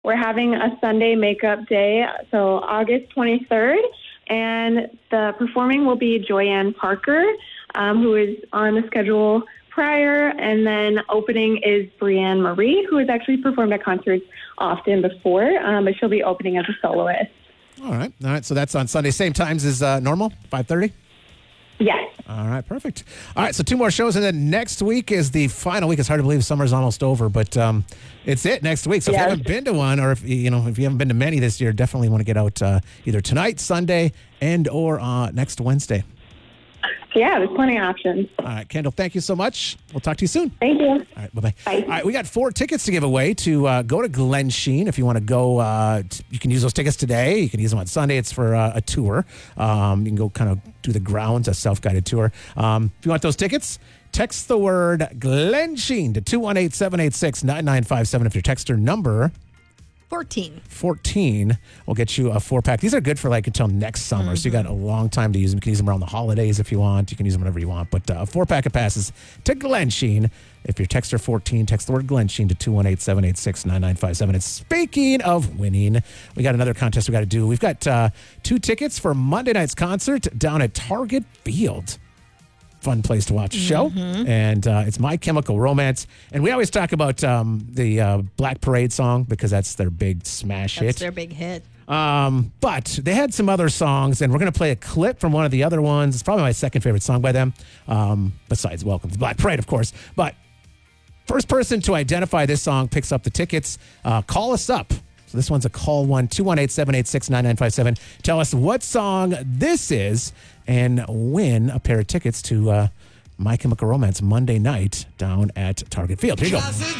we're having a Sunday makeup day, so August 23rd, and the performing will be Joyanne Parker, who is on the schedule prior, and then opening is Brianne Marie, who has actually performed at concerts often before, but she'll be opening as a soloist. All right. So that's on Sunday, same times as normal, 5:30? Yes. All right, perfect. All right, so 2 more shows, and then next week is the final week. It's hard to believe summer's almost over, but it's it next week. So if you haven't been to one, or if you haven't been to many this year, definitely want to get out either tonight, Sunday, and or next Wednesday. Yeah, there's plenty of options. All right, Kendall, thank you so much. We'll talk to you soon. Thank you. All right, bye-bye. Bye. All right, we got 4 tickets to give away to go to Glen Sheen. If you want to go, you can use those tickets today. You can use them on Sunday. It's for a tour. You can go kind of do the grounds, a self-guided tour. If you want those tickets, text the word Glen Sheen to 218-786-9957. If your texter number 14 will get you a 4-pack. These are good for like until next summer. So you got a long time to use them. You can use them around the holidays if you want. You can use them whenever you want. But a 4-pack of passes to Glen Sheen. If you're texter 14, text the word Glen Sheen to 218-786-9957. And speaking of winning, we got another contest we got to do. We've got 2 tickets for Monday night's concert down at Target Field. Fun place to watch a show, and it's My Chemical Romance. And we always talk about the Black Parade song because that's their big smash hit. That's their big hit. But they had some other songs, and we're going to play a clip from one of the other ones. It's probably my second favorite song by them, besides Welcome to Black Parade, of course. But first person to identify this song picks up the tickets. Call us up. So this one's a call 218-786-9957. Tell us what song this is and win a pair of tickets to My Chemical Romance Monday night down at Target Field. Here you go.